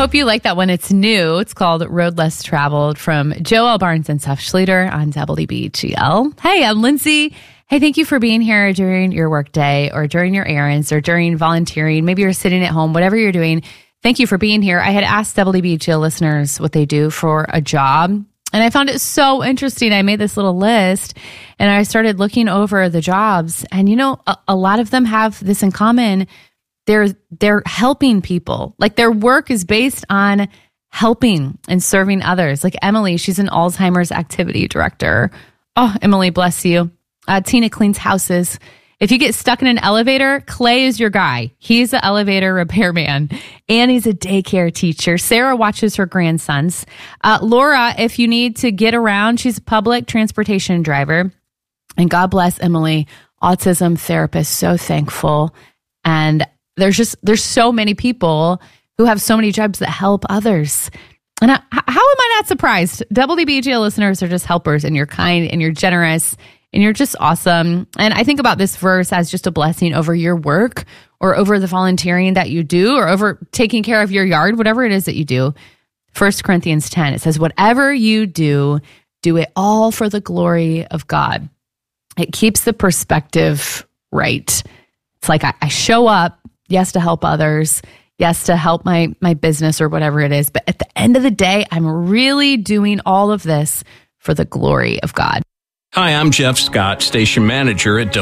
Hope you like that one. It's new. It's called Road Less Traveled from Joel Barnes and Seth Schluter on WBGL. Hey, I'm Lindsay. Hey, thank you for being here during your workday or during your errands or during volunteering. Maybe you're sitting at home, whatever you're doing. Thank you for being here. I had asked WBGL listeners what they do for a job, and I found it so interesting. I made this little list, and I started looking over the jobs, and you know, a lot of them have this in common. They're helping people. Like their work is based on helping and serving others. Like Emily, she's an Alzheimer's activity director. Oh, Emily, bless you. Tina cleans houses. If you get stuck in an elevator, Clay is your guy. He's an elevator repairman. Annie's a daycare teacher. Sarah watches her grandsons. Laura, if you need to get around, she's a public transportation driver. And God bless Emily, autism therapist. So thankful. And there's so many people who have so many jobs that help others. And how am I not surprised? WBGL listeners are just helpers, and you're kind and you're generous. And you're just awesome. And I think about this verse as just a blessing over your work or over the volunteering that you do or over taking care of your yard, whatever it is that you do. 1 Corinthians 10, it says, whatever you do, do it all for the glory of God. It keeps the perspective right. It's like I show up, yes, to help others, yes, to help my business or whatever it is. But at the end of the day, I'm really doing all of this for the glory of God. Hi, I'm Jeff Scott, station manager at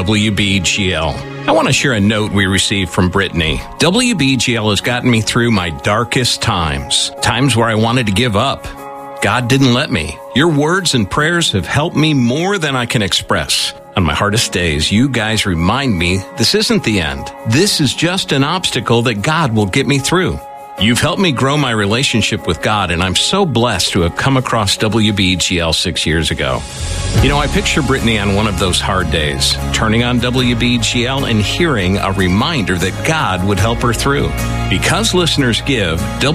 WBGL. I want to share a note we received from Brittany. WBGL has gotten me through my darkest times where I wanted to give up. God didn't let me. Your words and prayers have helped me more than I can express. On my hardest days, you guys remind me this isn't the end. This is just an obstacle that God will get me through. You've helped me grow my relationship with God, and I'm so blessed to have come across WBGL 6 years ago. You know, I picture Brittany on one of those hard days, turning on WBGL and hearing a reminder that God would help her through. Because listeners give,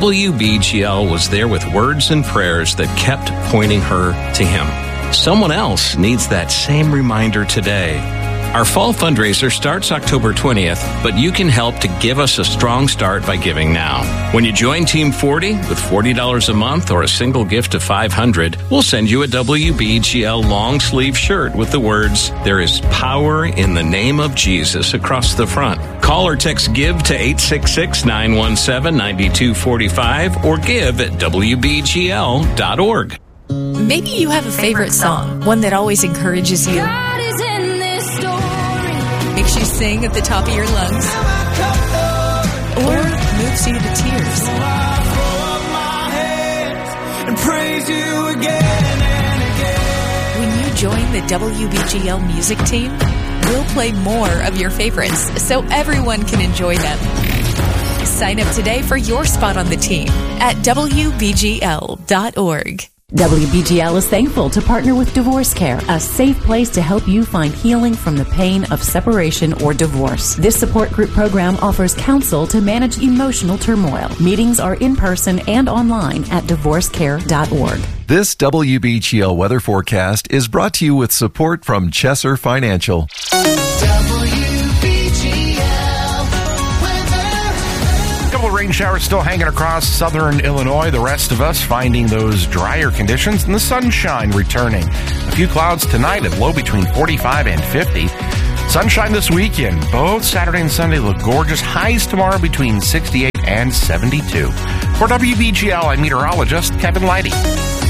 WBGL was there with words and prayers that kept pointing her to Him. Someone else needs that same reminder today. Our fall fundraiser starts October 20th, but you can help to give us a strong start by giving now. When you join Team 40 with $40 a month or a single gift of $500, we'll send you a WBGL long sleeve shirt with the words, "There is power in the name of Jesus" across the front. Call or text GIVE to 866-917-9245 or give at WBGL.org. Maybe you have a favorite song, one that always encourages you. Makes you sing at the top of your lungs, or moves you to tears. When you join the WBGL music team, we'll play more of your favorites so everyone can enjoy them. Sign up today for your spot on the team at WBGL.org. WBGL is thankful to partner with Divorce Care, a safe place to help you find healing from the pain of separation or divorce. This support group program offers counsel to manage emotional turmoil. Meetings are in person and online at divorcecare.org. This WBGL weather forecast is brought to you with support from Chesser Financial. Rain showers still hanging across southern Illinois. The rest of us finding those drier conditions and the sunshine returning. A few clouds tonight at low between 45 and 50. Sunshine this weekend. Both Saturday and Sunday look gorgeous. Highs tomorrow between 68 and 72. For WBGL, I'm meteorologist Kevin Leidy.